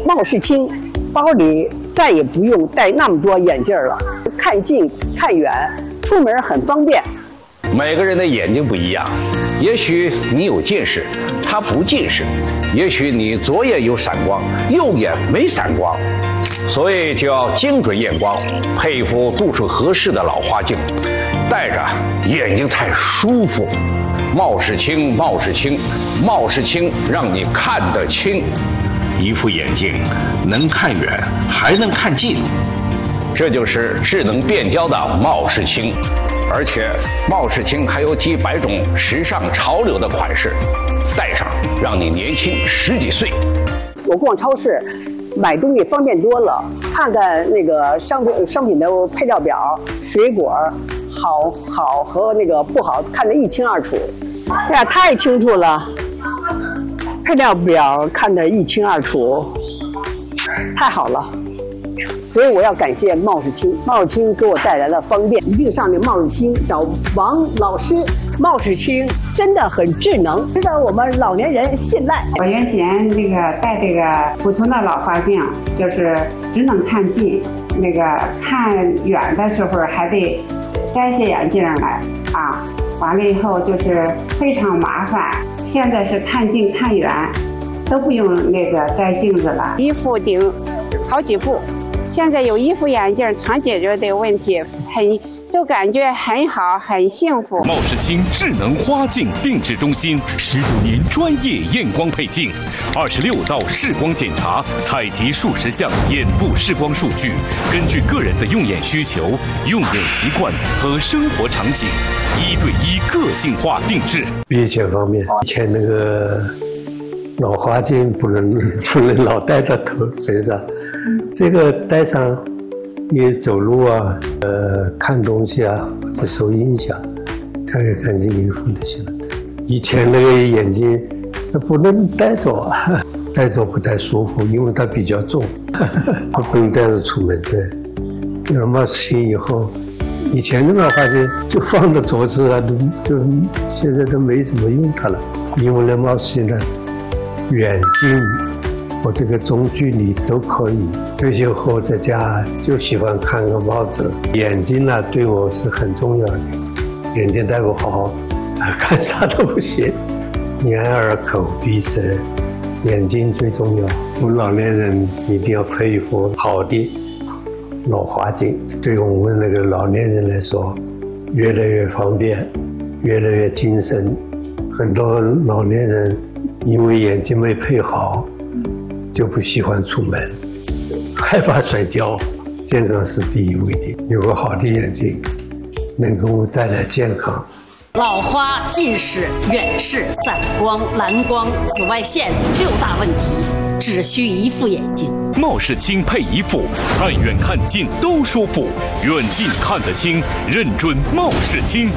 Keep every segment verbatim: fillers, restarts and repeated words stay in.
貌视清，包里再也不用戴那么多眼镜了，看近看远，出门很方便。 每个人的眼睛不一样，也许你有近视，他不近视；也许你左眼有闪光，右眼没闪光。所以就要精准验光，配一副度数合适的老花镜，戴着眼睛才舒服。貌视清，貌视清，貌视清，让你看得清。 一副眼镜能看远，还能看近， 这就是智能变焦的貌视清。而且貌视清还有几百种时尚潮流的款式，戴上让你年轻十几岁。 我逛超市买东西方便多了，看看那个商品商品的配料表，水果好好和那个不好看得一清二楚。哎呀，太清楚了，配料表看得一清二楚，太好了。所以我要感谢貌视清，貌视清给我带来了方便，一定上那貌视清找王老师。貌视清真的很智能，值得我们老年人信赖。 我原先这个戴这个普通的老花镜，就是只能看近，那个看远的时候还得摘下眼镜来啊，完了以后就是非常麻烦。现在是看近看远都不用那个摘镜子了， 一副顶好几副。现在有一副眼镜全解决这个问题，很就感觉很好，很幸福。 貌视清智能花镜定制中心十周年专业验光配镜，二十六道视光检查，采集数十项眼部视光数据，根据个人的用眼需求、用眼习惯和生活场景，一对一个性化定制。 避险方面，以前那个老花镜不能不能老戴在头身上，这个戴上你走路啊，呃，看东西啊，不受影响，看也看清衣服就行了。以前那个眼镜不能戴着啊，戴着不太舒服，因为它比较重，不能戴着出门。对，有了貌视清以后，以前的老花镜就放在桌子啊，都就现在都没怎么用它了，因为那貌视清的远近我这个中距离都可以。退休后在家就喜欢看个报纸，眼睛呢对我是很重要的，眼睛戴不好，看啥都不行。眼耳口鼻舌，眼睛最重要。我们老年人一定要配一副好的老花镜，对我们那个老年人来说，越来越方便，越来越精神。很多老年人因为眼睛没配好，就不喜欢出门，害怕摔跤。健康是第一位的，有个好的眼睛能给我带来健康。 老花、近视、远视、散光、蓝光、紫外线六大问题，只需一副眼镜。 貌视清配一副，看远看近都舒服，远近看得清，认准貌视清。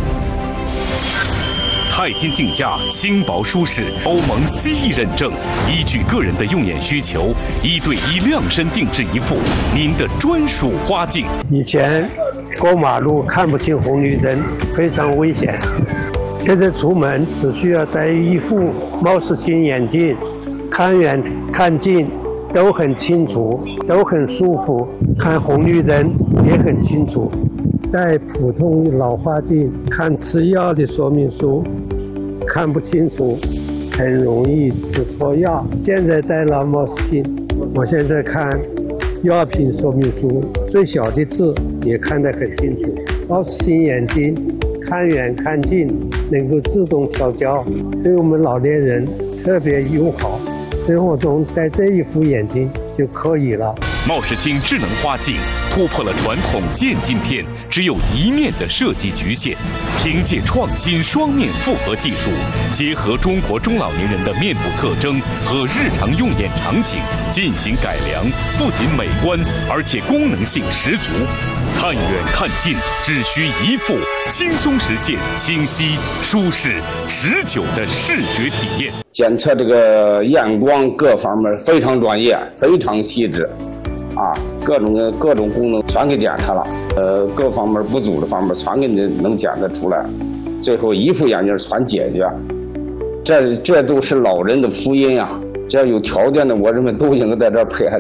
钛金镜架，轻薄舒适，欧盟 C E 认证，依据个人的用眼需求，一对一量身定制一副您的专属花镜。 以前过马路看不清红绿灯，非常危险。现在出门只需要戴一副貌视清眼镜，看远看近都很清楚，都很舒服，看红绿灯也很清楚。戴普通老花镜看吃药的说明书看不清楚，很容易吃错药。现在戴了貌视清，我现在看药品说明书最小的字也看得很清楚。貌视清眼睛看远看近能够自动调焦，对我们老年人特别友好，生活中戴这一副眼镜就可以了。 貌视清智能花镜突破了传统渐镜片只有一面的设计局限，凭借创新双面复合技术，结合中国中老年人的面部特征和日常用眼场景进行改良，不仅美观，而且功能性十足。看远看近只需一副，轻松实现清晰、舒适、持久的视觉体验。 检测这个验光各方面非常专业，非常细致。啊，各种各种功能全给检查了，呃，各方面不足的方面全给你能检测出来，最后一副眼镜全解决，这这都是老人的福音啊！只要有条件的，我认为都应该在这儿配合。